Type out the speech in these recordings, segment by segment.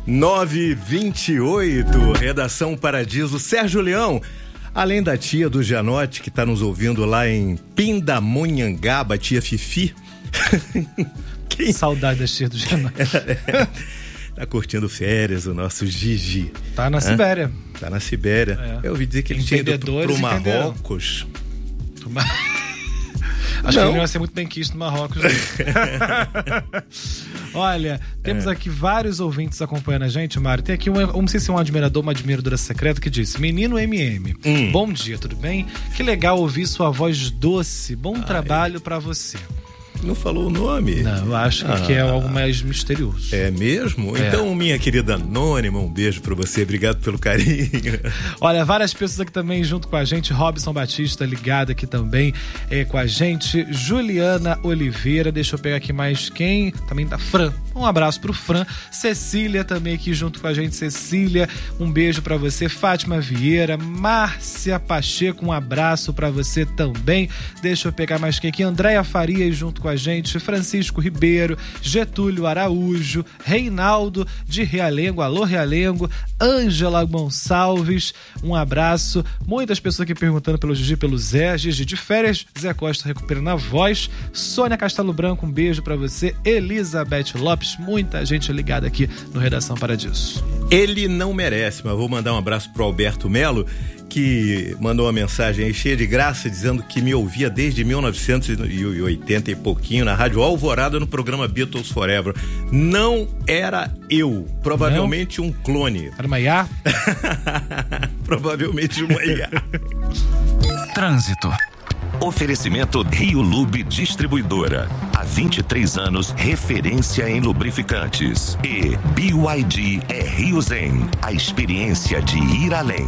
9h28, Redação Paradiso. Sérgio Leão, além da tia do Gianotti, que está nos ouvindo lá em Pindamonhangaba, tia Fifi. Saudade da tia do Gianotti. Tá curtindo férias, o nosso Gigi. Tá na Sibéria. Tá na Sibéria. Eu ouvi dizer que ele tinha ido pro Marrocos. Acho que ele não ia ser muito bem quisto no Marrocos. Olha, temos aqui vários ouvintes acompanhando a gente, Mário. Tem aqui não sei se é um admirador, uma admiradora secreta que disse: Menino MM, bom dia, tudo bem? Que legal ouvir sua voz doce. Bom trabalho pra você. Não falou o nome? Não, eu acho que é algo mais misterioso. É mesmo? Então, minha querida Anônima, um beijo pra você. Obrigado pelo carinho. Olha, várias pessoas aqui também junto com a gente. Robson Batista ligado aqui também com a gente. Juliana Oliveira, deixa eu pegar aqui mais quem? Também da Fran. Um abraço pro Fran. Cecília também aqui junto com a gente. Cecília, um beijo pra você. Fátima Vieira, Márcia Pacheco, um abraço pra você também. Deixa eu pegar mais quem aqui? Andréia Farias junto com a gente, Francisco Ribeiro, Getúlio Araújo, Reinaldo de Realengo, alô Realengo, Ângela Gonçalves, um abraço. Muitas pessoas aqui perguntando pelo Gigi, pelo Zé. Gigi de férias, Zé Costa recuperando a voz. Sônia Castelo Branco, um beijo pra você. Elizabeth Lopes, muita gente ligada aqui no Redação Paradiso. Ele não merece, mas vou mandar um abraço pro Alberto Melo, que mandou uma mensagem aí cheia de graça, dizendo que me ouvia desde 1980 e pouquinho na Rádio Alvorada no programa Beatles Forever. Não era eu, provavelmente um clone. Era uma IA? Provavelmente uma IA. Trânsito. Oferecimento Rio Lube Distribuidora. Há 23 anos, referência em lubrificantes. E BYD é Rio Zen, a experiência de ir além.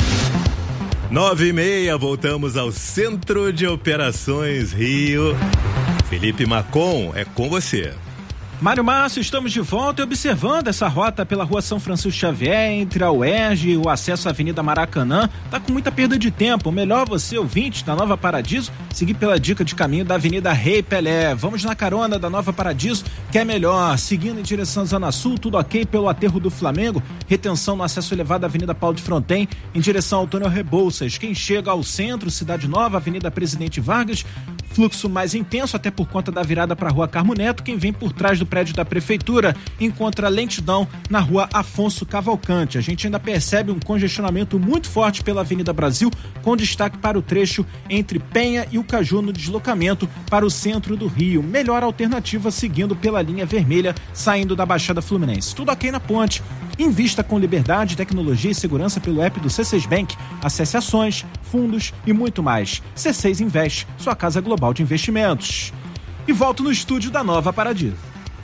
9h30, voltamos ao Centro de Operações Rio. Felipe Macon, é com você. Mário Márcio, estamos de volta e observando essa rota pela Rua São Francisco Xavier, entre a UERJ e o acesso à Avenida Maracanã. Tá com muita perda de tempo. Melhor você, ouvinte da Nova Paradiso, seguir pela dica de caminho da Avenida Rei Pelé. Vamos na carona da Nova Paradiso, que é melhor. Seguindo em direção à Zona Sul, tudo ok pelo aterro do Flamengo. Retenção no acesso elevado à Avenida Paulo de Fronten, em direção ao túnel Rebouças. Quem chega ao centro, Cidade Nova, Avenida Presidente Vargas, fluxo mais intenso, até por conta da virada para a Rua Carmo Neto. Quem vem por trás do prédio da Prefeitura encontra lentidão na Rua Afonso Cavalcante. A gente ainda percebe um congestionamento muito forte pela Avenida Brasil, com destaque para o trecho entre Penha e o Caju no deslocamento para o centro do Rio. Melhor alternativa seguindo pela linha vermelha, saindo da Baixada Fluminense. Tudo ok na ponte. Invista com liberdade, tecnologia e segurança pelo app do C6 Bank. Acesse ações, fundos e muito mais. C6 Invest, sua casa global de investimentos. E volto no estúdio da Nova Paradiso.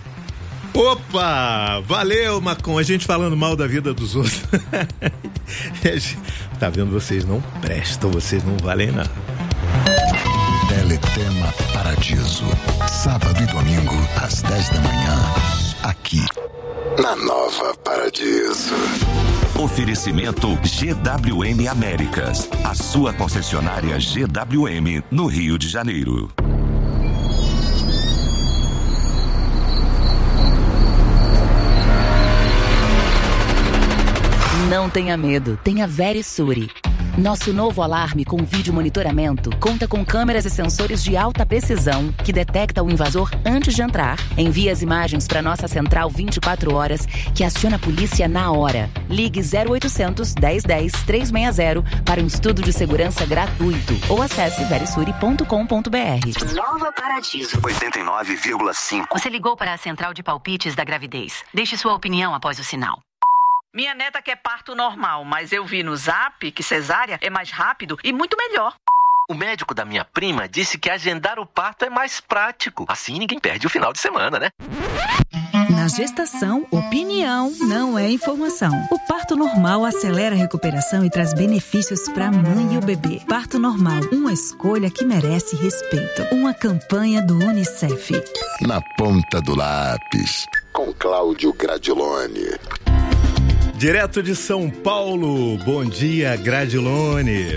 Opa! Valeu, Macon. A gente falando mal da vida dos outros. Tá vendo? Vocês não prestam, vocês não valem nada. Teletema Paradiso. Sábado e domingo, às 10 da manhã. Aqui, na Nova Paradiso. Oferecimento GWM Américas. A sua concessionária GWM no Rio de Janeiro. Não tenha medo, tenha Verisure. Nosso novo alarme com vídeo monitoramento conta com câmeras e sensores de alta precisão que detecta o invasor antes de entrar. Envia as imagens para nossa central 24 horas que aciona a polícia na hora. Ligue 0800 1010 360 para um estudo de segurança gratuito ou acesse verisure.com.br. Nova Paradiso 89,5. Você ligou para a central de palpites da gravidez. Deixe sua opinião após o sinal. Minha neta quer parto normal, mas eu vi no Zap que cesárea é mais rápido e muito melhor. O médico da minha prima disse que agendar o parto é mais prático. Assim ninguém perde o final de semana, né? Na gestação, opinião não é informação. O parto normal acelera a recuperação e traz benefícios para a mãe e o bebê. Parto normal, uma escolha que merece respeito. Uma campanha do UNICEF. Na ponta do lápis, com Cláudio Gradiloni. Direto de São Paulo, bom dia, Gradiloni.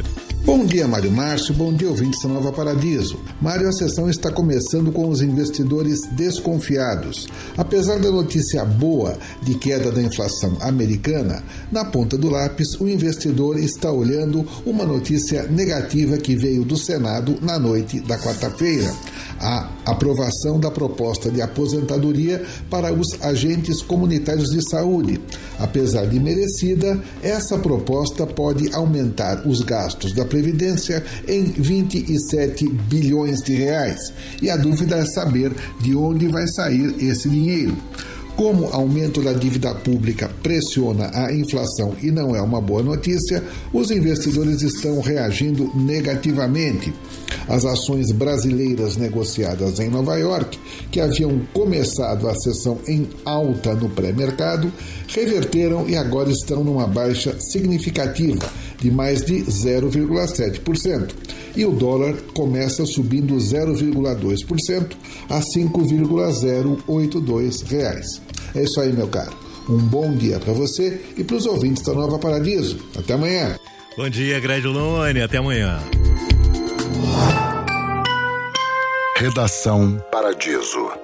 Bom dia, Mário Márcio. Bom dia, ouvintes da Nova Paradiso. Mário, a sessão está começando com os investidores desconfiados. Apesar da notícia boa de queda da inflação americana, na ponta do lápis, o investidor está olhando uma notícia negativa que veio do Senado na noite da quarta-feira. A aprovação da proposta de aposentadoria para os agentes comunitários de saúde. Apesar de merecida, essa proposta pode aumentar os gastos da Previdência em 27 bilhões de reais. E a dúvida é saber de onde vai sair esse dinheiro. Como o aumento da dívida pública pressiona a inflação e não é uma boa notícia, os investidores estão reagindo negativamente. As ações brasileiras negociadas em Nova York, que haviam começado a sessão em alta no pré-mercado, reverteram e agora estão numa baixa significativa de mais de 0,7%. E o dólar começa subindo 0,2% a R$ 5,082. É isso aí, meu caro. Um bom dia para você e para os ouvintes da Nova Paradiso. Até amanhã. Bom dia, Gradilone. Até amanhã. Redação Paradiso.